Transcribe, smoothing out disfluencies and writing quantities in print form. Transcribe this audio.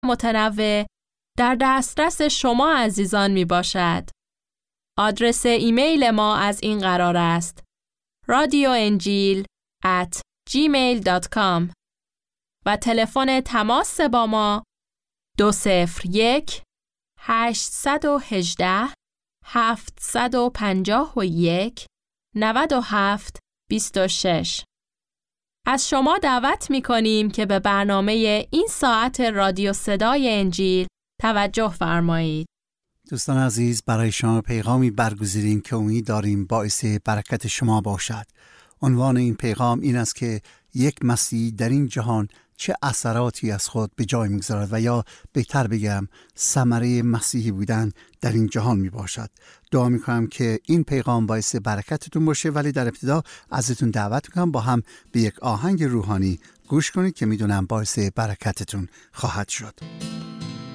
متنوع در دسترس شما عزیزان می باشد. آدرس ایمیل ما از این قرار است: radioenjil@gmail.com و تلفن تماس با ما 201-818-751-97-26. از شما دعوت می کنیم که به برنامه این ساعت رادیو صدای انجیل توجه فرمایید. دوستان عزیز، برای شما پیغامی برگزیدیم که امید داریم باعث برکت شما باشد. عنوان این پیغام این است که یک مسیحی در این جهان چه اثراتی از خود به جای می‌گذارد و یا بهتر بگم ثمره مسیحی بودن در این جهان می باشد. دعا می‌کنم که این پیغام باعث برکتتون باشه، ولی در ابتدا ازتون دعوت می‌کنم با هم به یک آهنگ روحانی گوش کنید که می‌دونم باعث برکتتون خواهد شد.